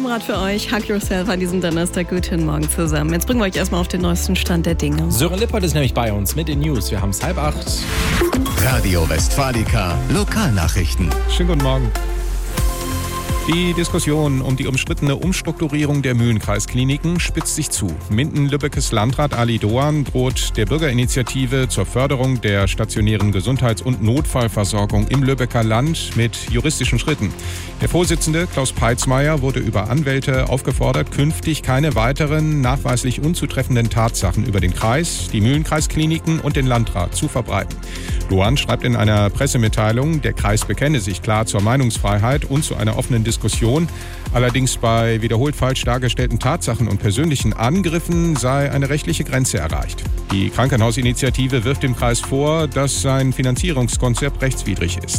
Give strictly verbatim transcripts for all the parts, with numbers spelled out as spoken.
Domrad für euch. Hug Yourself an diesem Donnerstag. Guten Morgen zusammen. Jetzt bringen wir euch erstmal auf den neuesten Stand der Dinge. Sören Lippert ist nämlich bei uns mit den News. Wir haben es halb acht. Radio Westfalica Lokalnachrichten. Schönen guten Morgen. Die Diskussion um die umstrittene Umstrukturierung der Mühlenkreiskliniken spitzt sich zu. Minden-Lübbekes Landrat Ali Doan droht der Bürgerinitiative zur Förderung der stationären Gesundheits- und Notfallversorgung im Lübecker Land mit juristischen Schritten. Der Vorsitzende Klaus Peitzmeier wurde über Anwälte aufgefordert, künftig keine weiteren nachweislich unzutreffenden Tatsachen über den Kreis, die Mühlenkreiskliniken und den Landrat zu verbreiten. Doan schreibt in einer Pressemitteilung, der Kreis bekenne sich klar zur Meinungsfreiheit und zu einer offenen Diskussion. Diskussion. Allerdings bei wiederholt falsch dargestellten Tatsachen und persönlichen Angriffen sei eine rechtliche Grenze erreicht. Die Krankenhausinitiative wirft dem Kreis vor, dass sein Finanzierungskonzept rechtswidrig ist.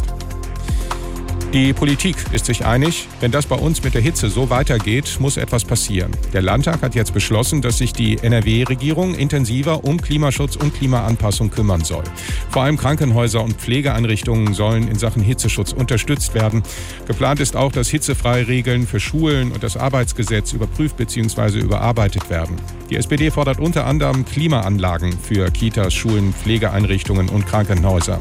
Die Politik ist sich einig, wenn das bei uns mit der Hitze so weitergeht, muss etwas passieren. Der Landtag hat jetzt beschlossen, dass sich die N R W-Regierung intensiver um Klimaschutz und Klimaanpassung kümmern soll. Vor allem Krankenhäuser und Pflegeeinrichtungen sollen in Sachen Hitzeschutz unterstützt werden. Geplant ist auch, dass hitzefreie Regeln für Schulen und das Arbeitsgesetz überprüft bzw. überarbeitet werden. Die S P D fordert unter anderem Klimaanlagen für Kitas, Schulen, Pflegeeinrichtungen und Krankenhäuser.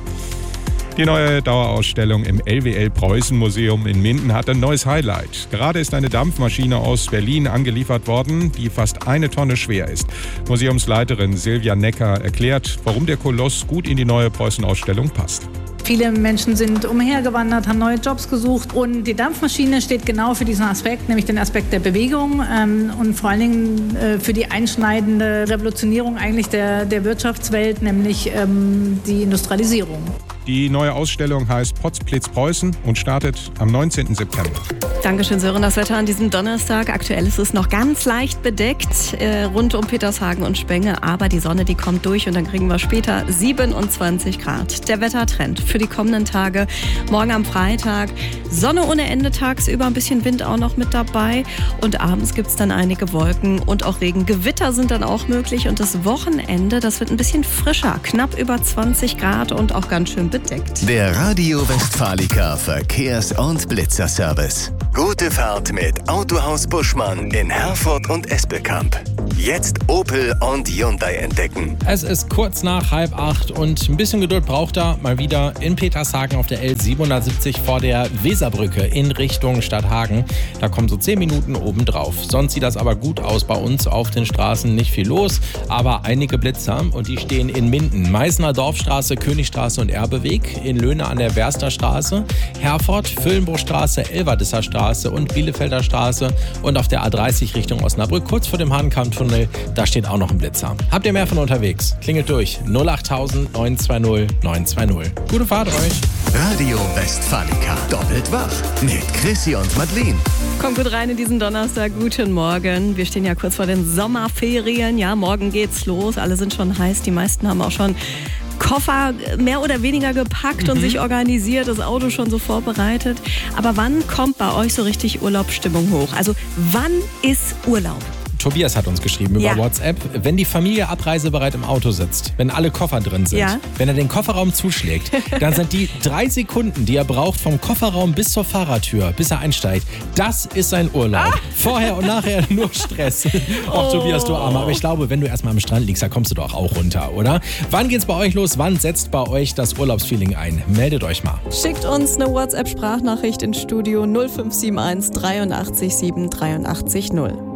Die neue Dauerausstellung im L W L-Preußen-Museum in Minden hat ein neues Highlight. Gerade ist eine Dampfmaschine aus Berlin angeliefert worden, die fast eine Tonne schwer ist. Museumsleiterin Silvia Necker erklärt, warum der Koloss gut in die neue Preußen-Ausstellung passt. Viele Menschen sind umhergewandert, haben neue Jobs gesucht und die Dampfmaschine steht genau für diesen Aspekt, nämlich den Aspekt der Bewegung ähm, und vor allen Dingen äh, für die einschneidende Revolutionierung eigentlich der, der Wirtschaftswelt, nämlich ähm, die Industrialisierung. Die neue Ausstellung heißt Potzblitz Preußen und startet am neunzehnten September. Dankeschön, Sören. Das Wetter an diesem Donnerstag. Aktuell ist es noch ganz leicht bedeckt äh, rund um Petershagen und Spenge. Aber die Sonne, die kommt durch und dann kriegen wir später siebenundzwanzig Grad. Der Wettertrend für die kommenden Tage. Morgen am Freitag Sonne ohne Ende tagsüber. Ein bisschen Wind auch noch mit dabei. Und abends gibt es dann einige Wolken und auch Regen. Gewitter sind dann auch möglich. Und das Wochenende, das wird ein bisschen frischer. Knapp über zwanzig Grad und auch ganz schön bedeckt. Der Radio Westfalica Verkehrs- und Blitzerservice. Gute Fahrt mit Autohaus Buschmann in Herford und Espelkamp. Jetzt Opel und Hyundai entdecken. Es ist kurz nach halb acht und ein bisschen Geduld braucht er mal wieder in Petershagen auf der L siebenhundertsiebzig vor der Weserbrücke in Richtung Stadthagen. Da kommen so zehn Minuten obendrauf. Sonst sieht das aber gut aus bei uns auf den Straßen. Nicht viel los, aber einige Blitzer und die stehen in Minden. Meißner Dorfstraße, Königstraße und Erbeweg. In Löhne an der Werster Straße. Herford, Füllenburgstraße, Elverdisser Straße und Bielefelder Straße. Und auf der A dreißig Richtung Osnabrück, kurz vor dem Hahnkammtunnel. Da steht auch noch ein Blitzer. Habt ihr mehr von unterwegs? Klingelt durch null acht tausend neun zwei null neun zwei null. Gute Fahrt euch. Radio Westfalica. Doppelt wach mit Chrissy und Madeleine. Kommt gut rein in diesen Donnerstag. Guten Morgen. Wir stehen ja kurz vor den Sommerferien. Ja, morgen geht's los. Alle sind schon heiß. Die meisten haben auch schon Koffer mehr oder weniger gepackt mhm. und sich organisiert, das Auto schon so vorbereitet. Aber wann kommt bei euch so richtig Urlaubsstimmung hoch? Also wann ist Urlaub? Tobias hat uns geschrieben über ja. WhatsApp, wenn die Familie abreisebereit im Auto sitzt, wenn alle Koffer drin sind, ja. wenn er den Kofferraum zuschlägt, dann sind die drei Sekunden, die er braucht vom Kofferraum bis zur Fahrertür, bis er einsteigt, das ist sein Urlaub. Ah. Vorher und nachher nur Stress. Och, oh. Tobias, du Armer. Aber ich glaube, wenn du erstmal am Strand liegst, da kommst du doch auch runter, oder? Wann geht's bei euch los? Wann setzt bei euch das Urlaubsfeeling ein? Meldet euch mal. Schickt uns eine WhatsApp-Sprachnachricht ins Studio null fünf sieben eins dreiundachtzig sieben dreiundachtzig null.